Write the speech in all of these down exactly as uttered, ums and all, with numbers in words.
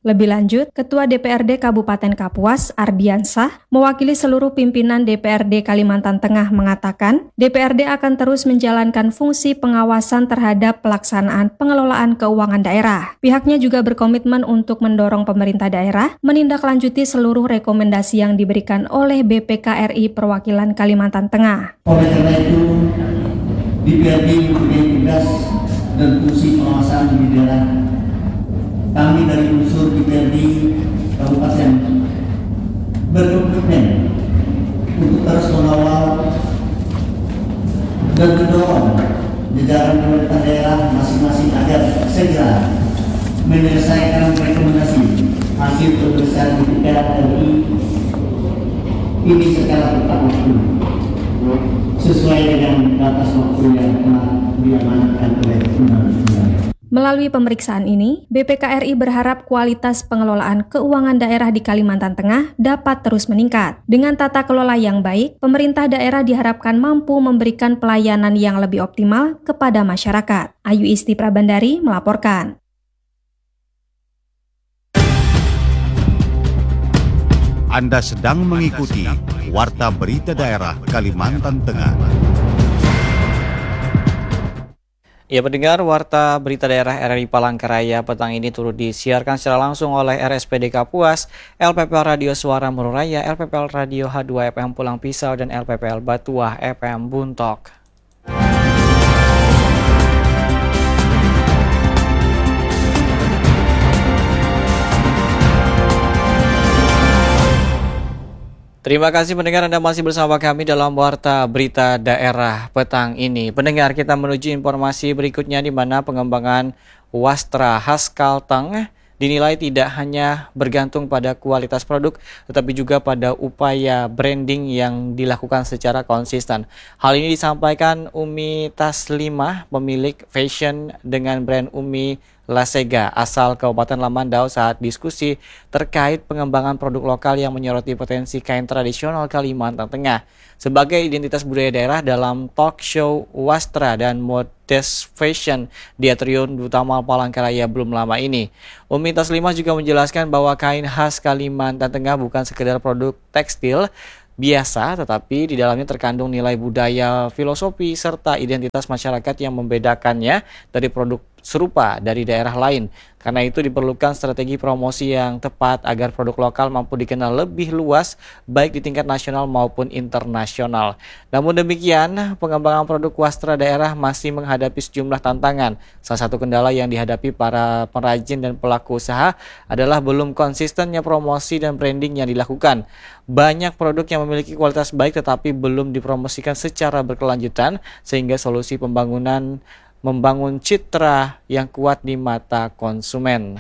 Lebih lanjut, Ketua D P R D Kabupaten Kapuas, Ardiansah, mewakili seluruh pimpinan D P R D Kalimantan Tengah mengatakan, D P R D akan terus menjalankan fungsi pengawasan terhadap pelaksanaan pengelolaan keuangan daerah. Pihaknya juga berkomitmen untuk mendorong pemerintah daerah menindaklanjuti seluruh rekomendasi yang diberikan oleh B P K R I Perwakilan Kalimantan Tengah. Oleh karena itu, D P R D mempunyai tugas dan fungsi pengawasan di daerah. Kami dari unsur D P R D Kabupaten berkomitmen untuk terus mengawal dan mendorong jajaran pemerintah daerah masing-masing agar segera menyelesaikan rekomendasi hasil pemeriksaan D P R R I ini secara tepat waktu sesuai dengan batas waktu yang telah diamanatkan oleh undang-undang. Melalui pemeriksaan ini, B P K R I berharap kualitas pengelolaan keuangan daerah di Kalimantan Tengah dapat terus meningkat. Dengan tata kelola yang baik, pemerintah daerah diharapkan mampu memberikan pelayanan yang lebih optimal kepada masyarakat. Ayu Isti Prabandari melaporkan. Anda sedang mengikuti Warta Berita Daerah Kalimantan Tengah. Ya, pendengar, Warta Berita Daerah R R I Palangkaraya petang ini turut disiarkan secara langsung oleh R S P D Kapuas, L P P L Radio Suara Mururaya, L P P L Radio H dua F M Pulang Pisau, dan L P P L Batuah F M Buntok. Terima kasih pendengar, Anda masih bersama kami dalam Warta Berita Daerah petang ini. Pendengar, kita menuju informasi berikutnya di mana pengembangan wastra khas Kalteng dinilai tidak hanya bergantung pada kualitas produk, tetapi juga pada upaya branding yang dilakukan secara konsisten. Hal ini disampaikan Umi Taslimah, pemilik fashion dengan brand Umi Lasega asal Kabupaten Lamandau saat diskusi terkait pengembangan produk lokal yang menyoroti potensi kain tradisional Kalimantan Tengah sebagai identitas budaya daerah dalam talk show Wastra dan Modest Fashion di Atrium Utama Palangkaraya belum lama ini. Umi Taslimah juga menjelaskan bahwa kain khas Kalimantan Tengah bukan sekedar produk tekstil biasa, tetapi di dalamnya terkandung nilai budaya, filosofi, serta identitas masyarakat yang membedakannya dari produk serupa dari daerah lain. Karena itu diperlukan strategi promosi yang tepat agar produk lokal mampu dikenal lebih luas baik di tingkat nasional maupun internasional. Namun demikian, pengembangan produk wastra daerah masih menghadapi sejumlah tantangan. Salah satu kendala yang dihadapi para pengrajin dan pelaku usaha adalah belum konsistennya promosi dan branding yang dilakukan. Banyak produk yang memiliki kualitas baik tetapi belum dipromosikan secara berkelanjutan sehingga solusi pembangunan membangun citra yang kuat di mata konsumen.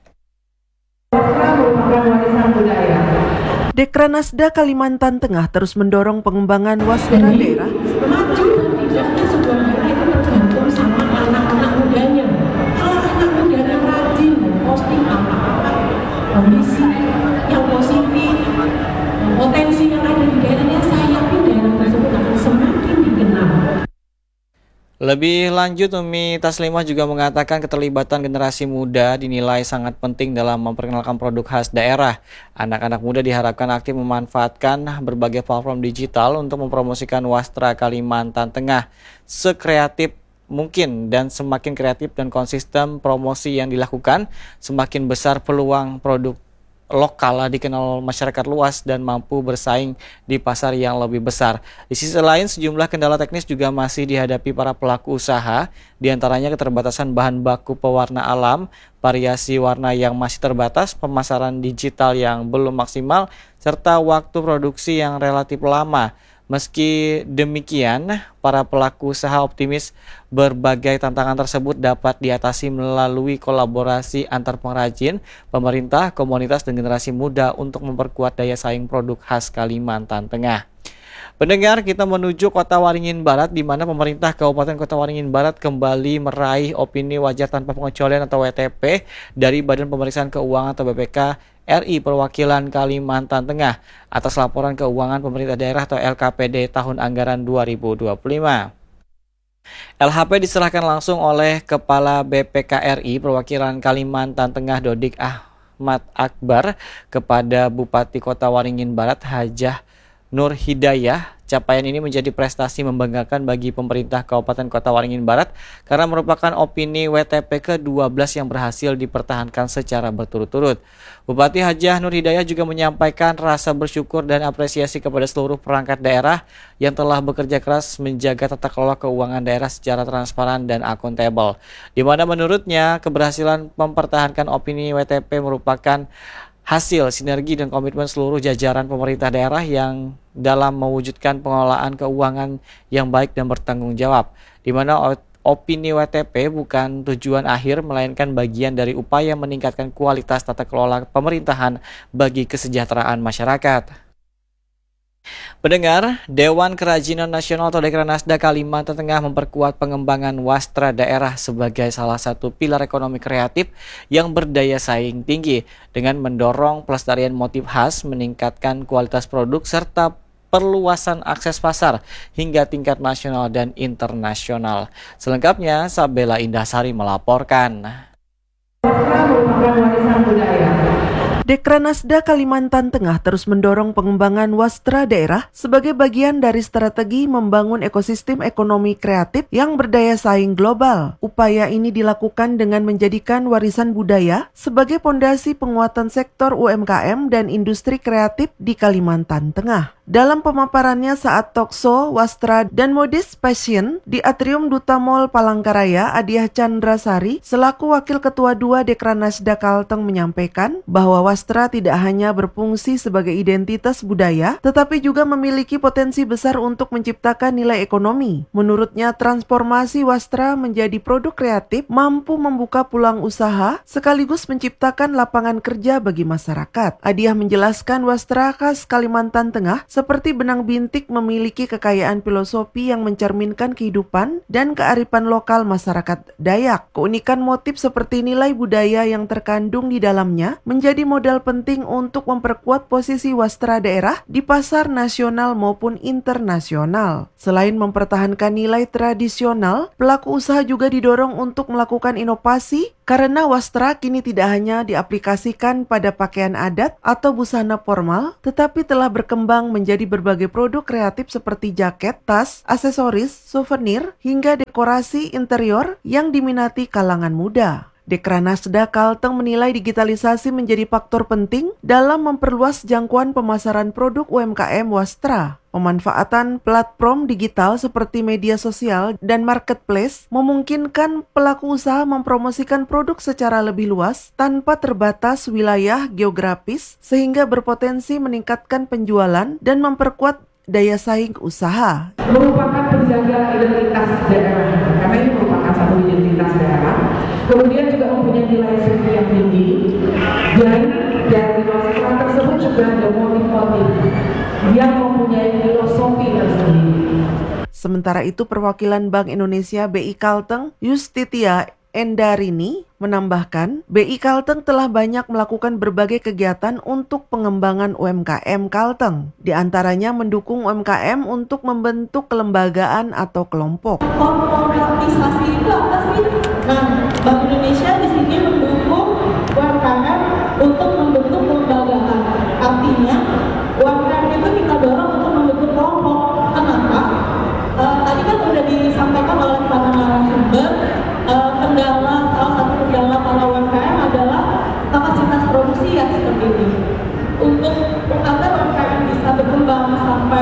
Dekranasda Kalimantan Tengah terus mendorong pengembangan wastra daerah. Maju dan tidaknya sebuah daerah itu tergantung sama anak-anak mudanya. Kalau anak mudanya rajin posting apa-apa, kondisi yang positif, potensi yang ada di daerahnya, saya yakin daerah tersebut akan semakin dikenal. Lebih lanjut, Umi Taslimah juga mengatakan keterlibatan generasi muda dinilai sangat penting dalam memperkenalkan produk khas daerah. Anak-anak muda diharapkan aktif memanfaatkan berbagai platform digital untuk mempromosikan wastra Kalimantan Tengah sekreatif mungkin, dan semakin kreatif dan konsisten promosi yang dilakukan, semakin besar peluang produk lokal dikenal masyarakat luas dan mampu bersaing di pasar yang lebih besar. Di sisi lain, sejumlah kendala teknis juga masih dihadapi para pelaku usaha, diantaranya keterbatasan bahan baku pewarna alam, variasi warna yang masih terbatas, pemasaran digital yang belum maksimal, serta waktu produksi yang relatif lama. Meski demikian, para pelaku usaha optimis berbagai tantangan tersebut dapat diatasi melalui kolaborasi antar pengrajin, pemerintah, komunitas, dan generasi muda untuk memperkuat daya saing produk khas Kalimantan Tengah. Pendengar, kita menuju Kota Waringin Barat, di mana pemerintah Kabupaten Kota Waringin Barat kembali meraih opini wajar tanpa pengecualian atau W T P dari Badan Pemeriksaan Keuangan atau B P K R I Perwakilan Kalimantan Tengah atas laporan keuangan pemerintah daerah atau L K P D tahun anggaran dua ribu dua puluh lima. L H P diserahkan langsung oleh Kepala B P K R I Perwakilan Kalimantan Tengah Dodik Ahmad Akbar kepada Bupati Kota Waringin Barat Hajah Nur Hidayah. Capaian ini menjadi prestasi membanggakan bagi pemerintah Kabupaten Kota Waringin Barat karena merupakan opini W T P ke dua belas yang berhasil dipertahankan secara berturut-turut. Bupati Hajah Nur Hidayah juga menyampaikan rasa bersyukur dan apresiasi kepada seluruh perangkat daerah yang telah bekerja keras menjaga tata kelola keuangan daerah secara transparan dan akuntabel. Di mana menurutnya keberhasilan mempertahankan opini W T P merupakan hasil sinergi dan komitmen seluruh jajaran pemerintah daerah yang dalam mewujudkan pengelolaan keuangan yang baik dan bertanggung jawab, di mana opini W T P bukan tujuan akhir melainkan bagian dari upaya meningkatkan kualitas tata kelola pemerintahan bagi kesejahteraan masyarakat. Pendengar, Dewan Kerajinan Nasional atau Dekranasda Kalimantan Tengah memperkuat pengembangan wastra daerah sebagai salah satu pilar ekonomi kreatif yang berdaya saing tinggi dengan mendorong pelestarian motif khas, meningkatkan kualitas produk, serta perluasan akses pasar hingga tingkat nasional dan internasional. Selengkapnya, Sabela Indahsari melaporkan. Dekranasda Kalimantan Tengah terus mendorong pengembangan wastra daerah sebagai bagian dari strategi membangun ekosistem ekonomi kreatif yang berdaya saing global. Upaya ini dilakukan dengan menjadikan warisan budaya sebagai pondasi penguatan sektor U M K M dan industri kreatif di Kalimantan Tengah. Dalam pemaparannya saat talkshow Wastra dan Modis Fashion di Atrium Duta Mall Palangkaraya, Adiah Chandrasari selaku Wakil Ketua dua Dekranasda Kalteng menyampaikan bahwa wastra tidak hanya berfungsi sebagai identitas budaya, tetapi juga memiliki potensi besar untuk menciptakan nilai ekonomi. Menurutnya, transformasi wastra menjadi produk kreatif mampu membuka peluang usaha sekaligus menciptakan lapangan kerja bagi masyarakat. Adiah menjelaskan wastra khas Kalimantan Tengah seperti benang bintik memiliki kekayaan filosofi yang mencerminkan kehidupan dan kearifan lokal masyarakat Dayak. Keunikan motif seperti nilai budaya yang terkandung di dalamnya menjadi modal penting untuk memperkuat posisi wastra daerah di pasar nasional maupun internasional. Selain mempertahankan nilai tradisional, pelaku usaha juga didorong untuk melakukan inovasi karena wastra kini tidak hanya diaplikasikan pada pakaian adat atau busana formal, tetapi telah berkembang menjadi berbagai produk kreatif seperti jaket, tas, aksesoris, souvenir, hingga dekorasi interior yang diminati kalangan muda. Dekranasda Kalteng menilai digitalisasi menjadi faktor penting dalam memperluas jangkauan pemasaran produk U M K M wastra. Pemanfaatan platform digital seperti media sosial dan marketplace memungkinkan pelaku usaha mempromosikan produk secara lebih luas tanpa terbatas wilayah geografis sehingga berpotensi meningkatkan penjualan dan memperkuat daya saing usaha. Merupakan penjaga identitas daerah, karena ini merupakan satu identitas daerah. Kemudian juga mempunyai nilai seni yang tinggi, dan dari wastra tersebut juga ada motif-motif yang mempunyai filosofi tersendiri. Sementara itu, perwakilan Bank Indonesia B I Kalteng, Yustitia Endarini, menambahkan, B I Kalteng telah banyak melakukan berbagai kegiatan untuk pengembangan U M K M Kalteng. Di antaranya mendukung U M K M untuk membentuk kelembagaan atau kelompok. Korporatisasi itu apa sih? Nah, Bank Indonesia di sini mendukung U M K M untuk membentuk kelembagaan. Artinya, U M K M itu kita dorong untuk membentuk kelompok. Kenapa? Uh, tadi kan sudah disampaikan oleh para narasumber, uh, kendala, salah satu kendala para U M K M adalah kapasitas produksi yang seperti ini. Untuk agar U M K M bisa berkembang sampai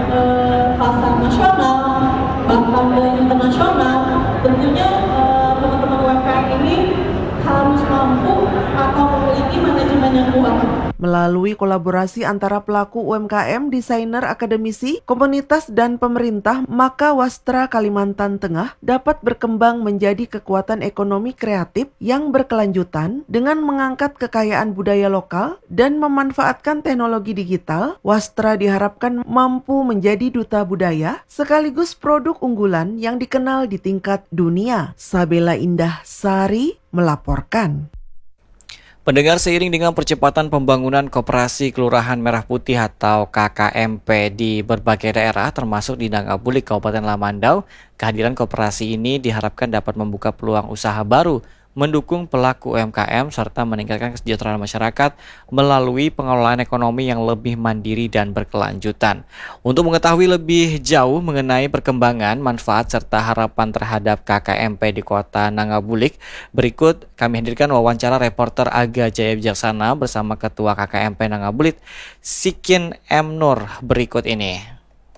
uh, pasar nasional, bahkan ke internasional, tentunya uh, teman-teman U M K M ini harus mampu atau memiliki manajemen yang kuat. Melalui kolaborasi antara pelaku U M K M, desainer, akademisi, komunitas, dan pemerintah, maka wastra Kalimantan Tengah dapat berkembang menjadi kekuatan ekonomi kreatif yang berkelanjutan dengan mengangkat kekayaan budaya lokal dan memanfaatkan teknologi digital. Wastra diharapkan mampu menjadi duta budaya sekaligus produk unggulan yang dikenal di tingkat dunia. Sabela Indahsari melaporkan. Pendengar, seiring dengan percepatan pembangunan koperasi Kelurahan Merah Putih atau K K M P di berbagai daerah termasuk di Nangabulik, Kabupaten Lamandau, kehadiran koperasi ini diharapkan dapat membuka peluang usaha baru mendukung pelaku U M K M serta meningkatkan kesejahteraan masyarakat melalui pengelolaan ekonomi yang lebih mandiri dan berkelanjutan. Untuk mengetahui lebih jauh mengenai perkembangan, manfaat serta harapan terhadap K K M P di Kota Nangabulik, berikut kami hadirkan wawancara reporter Aga Jaya Bijaksana bersama Ketua K K M P Nangabulik, Sikin M. Nur berikut ini.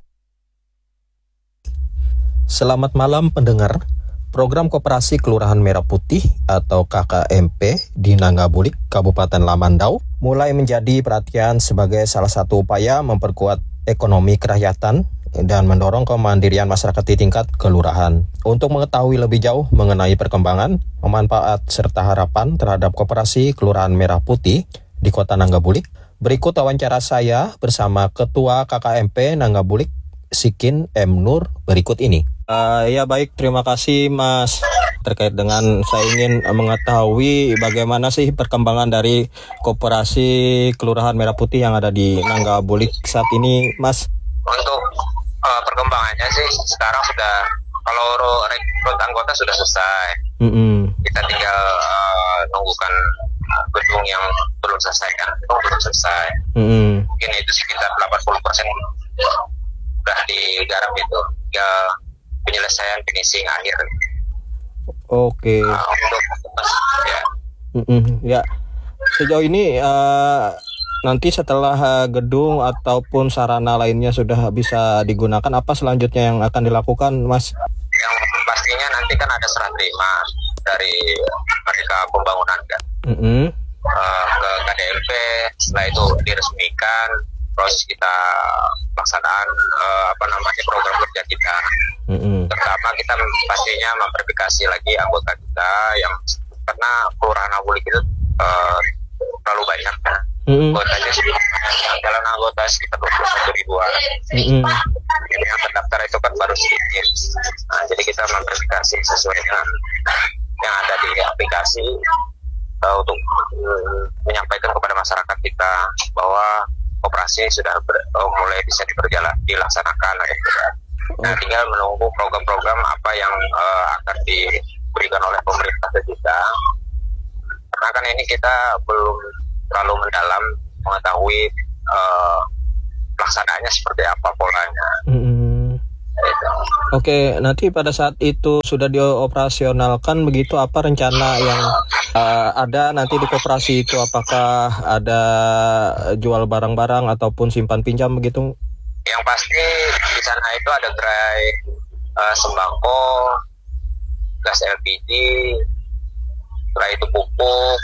Selamat malam pendengar. Program Koperasi Kelurahan Merah Putih atau K K M P di Nangabulik, Kabupaten Lamandau mulai menjadi perhatian sebagai salah satu upaya memperkuat ekonomi kerakyatan dan mendorong kemandirian masyarakat di tingkat kelurahan. Untuk mengetahui lebih jauh mengenai perkembangan, manfaat serta harapan terhadap Koperasi Kelurahan Merah Putih di Kota Nangabulik, berikut wawancara saya bersama Ketua K K M P Nangabulik, Sikin M. Nur berikut ini. Uh, ya baik, terima kasih Mas. Terkait dengan saya ingin mengetahui bagaimana sih perkembangan dari Koperasi Kelurahan Merah Putih yang ada di Nangabulik saat ini, Mas. Untuk uh, perkembangannya sih sekarang sudah, kalau rekrut anggota sudah selesai. Mm-hmm. Kita tinggal uh, nunggukan gedung yang belum selesai kan, gedung belum selesai. Mm-hmm. Mungkin itu sekitar delapan puluh persen sudah digarap itu. Ya, penyelesaian finishing akhir. Oke. Uh, untuk ya. Mm-mm, ya. Sejauh ini uh, nanti setelah uh, gedung ataupun sarana lainnya sudah bisa digunakan, apa selanjutnya yang akan dilakukan, Mas? Yang pastinya nanti kan ada serah terima dari mereka pembangunan kan. Mm-hmm. Uh, ke K D M P, setelah itu diresmikan, terus kita pelaksanaan uh, apa namanya program kerja kita. Mm-hmm. Pertama kita pastinya memverifikasi lagi anggota kita yang karena Kelurahan Nangabulik itu uh, terlalu banyak kan. Mm-hmm. Anggotanya yang jalan anggota sekitar dua puluh satu ribuan. Mm-hmm. Jadi yang terdaftar itu kan baru sedikit. Nah, jadi kita memverifikasi sesuai dengan yang ada di aplikasi uh, untuk uh, menyampaikan kepada masyarakat kita bahwa operasi sudah ber, oh, mulai bisa diberjalan, dilaksanakan. Nah, tinggal menunggu program-program apa yang uh, akan diberikan oleh pemerintah ke kita. Karena kan ini kita belum terlalu mendalam mengetahui uh, pelaksanaannya seperti apa polanya. Mm-hmm. Oke, nanti pada saat itu sudah dioperasionalkan begitu, apa rencana yang uh, ada nanti di koperasi itu? Apakah ada jual barang-barang ataupun simpan pinjam begitu? Yang pasti di sana itu ada gerai uh, sembako, gas L P G, gerai itu pupuk,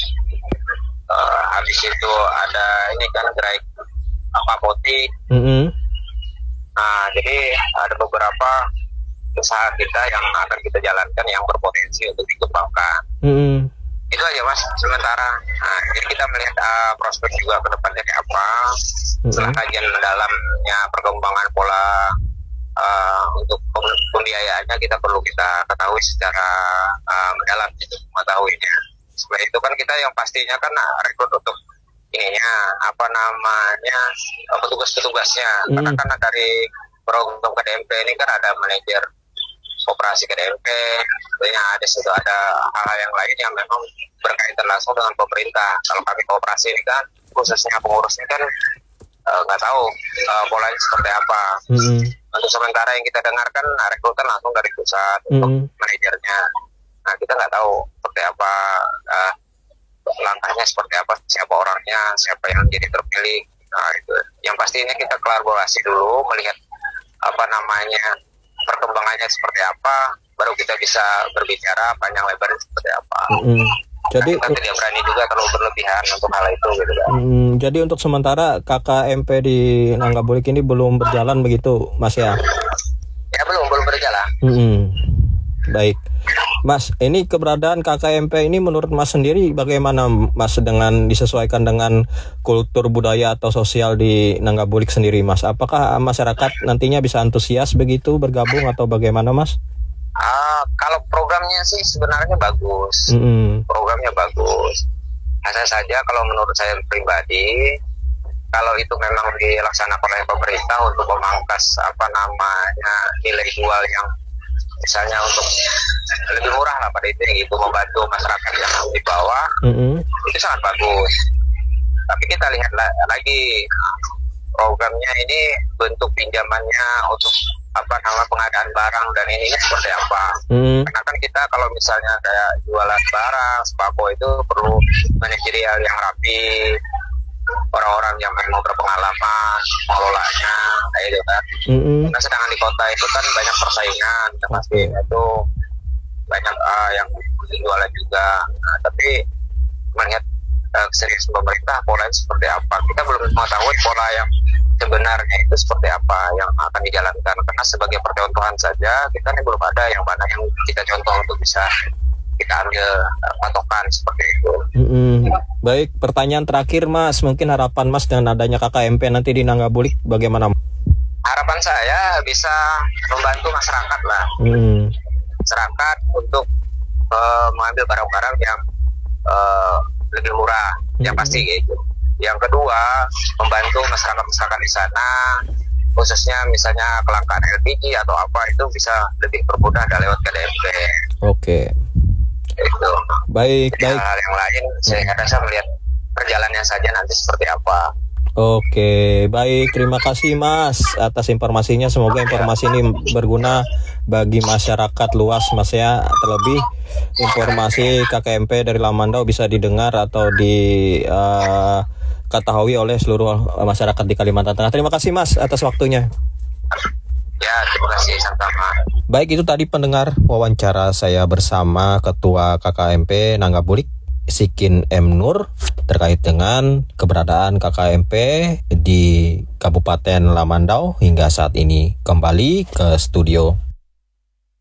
uh, habis itu ada ini kan gerai apotik. Mm-hmm. Nah, jadi ada beberapa usaha kita yang akan kita jalankan yang berpotensi untuk dikembangkan. Mm-hmm. Itu aja Mas, sementara. Nah, jadi kita melihat uh, prospek juga ke depannya kayak apa. Mm-hmm. Setelah kajian mendalamnya perkembangan pola uh, untuk pembiayaannya kita perlu kita ketahui secara uh, mendalam gitu, mengetahuinya. Setelah itu kan kita yang pastinya kan rekrut untuk ininya apa namanya petugas-petugasnya. Mm-hmm. Karena kan dari program K D M P ini kan ada manajer operasi K D M P, tentunya ada sudah ada hal-hal yang lain yang memang berkaitan langsung dengan pemerintah. Kalau kami kooperasi ini kan khususnya pengurusnya kan nggak uh, tahu uh, polanya seperti apa. Mm-hmm. Untuk sementara yang kita dengarkan nah, rekrutan langsung dari pusat mm-hmm. untuk manajernya. Nah kita nggak tahu seperti apa uh, langkahnya seperti apa, siapa orangnya, siapa yang jadi terpilih. Nah itu yang pastinya kita kolaborasi dulu melihat apa namanya perkembangannya seperti apa, baru kita bisa berbicara panjang lebarnya seperti apa. Mm-hmm. Jadi nah, kita tidak berani juga terlalu berlebihan untuk hal itu gitu kan. Mm, jadi untuk sementara K K M P di Nangabulik ini belum berjalan begitu Mas ya? Ya belum, belum berjalan. Mm-hmm. Baik. Mas, ini keberadaan K K M P ini menurut Mas sendiri bagaimana Mas dengan disesuaikan dengan kultur budaya atau sosial di Nangabulik sendiri Mas? Apakah masyarakat nantinya bisa antusias begitu bergabung atau bagaimana Mas? Uh, kalau programnya sih sebenarnya bagus, mm-hmm. programnya bagus. Hanya saja kalau menurut saya pribadi, kalau itu memang dilaksanakan oleh pemerintah untuk memangkas apa namanya nilai jual yang misalnya untuk lebih murah lah pada itu gitu, membantu masyarakat yang di bawah, Mm-hmm. itu sangat bagus. Tapi kita lihat la- lagi programnya ini, bentuk pinjamannya untuk apa nama pengadaan barang dan ini seperti apa. Mm-hmm. Karena kan kita kalau misalnya kayak jualan barang, sembako itu perlu manajerial yang rapi, orang-orang yang memang berpengalaman mengelolanya, kayak gitu kan. Mm-hmm. Nah, sedangkan di kota itu kan banyak persaingan, dan pasti itu banyak uh, yang jualan juga. Nah, tapi melihat uh, keseriusan pemerintah, polanya seperti apa, kita belum mengetahui pola yang sebenarnya itu seperti apa yang akan dijalankan. Karena sebagai percontohan saja, kita ini belum ada yang mana yang kita contoh untuk bisa kita ambil uh, patokan seperti itu. Mm-hmm. Baik, pertanyaan terakhir Mas, mungkin harapan Mas dengan adanya K K M P nanti di Nanggabulik bagaimana? Harapan saya bisa membantu masyarakat lah, Mm-hmm. masyarakat untuk uh, mengambil barang-barang yang uh, lebih murah, mm-hmm. yang pasti gitu. Yang kedua, membantu masyarakat-masyarakat di sana, khususnya misalnya kelangkaan L P G atau apa, itu bisa lebih bermudah dari lewat K D M P. Oke. Itu. Baik, Jadi baik. hal yang lain saya rasa melihat perjalanannya saja nanti seperti apa. Oke, baik. Terima kasih Mas atas informasinya. Semoga informasi ini berguna bagi masyarakat luas Mas ya. Terlebih informasi K K M P dari Lamandau bisa didengar atau diketahui oleh seluruh masyarakat di Kalimantan Tengah. Terima kasih Mas atas waktunya. Ya, terima kasih, sama-sama. Baik, itu tadi pendengar wawancara saya bersama Ketua K K M P Nanggabulik, Sikin M. Nur, terkait dengan keberadaan K K M P di Kabupaten Lamandau hingga saat ini. Kembali ke studio.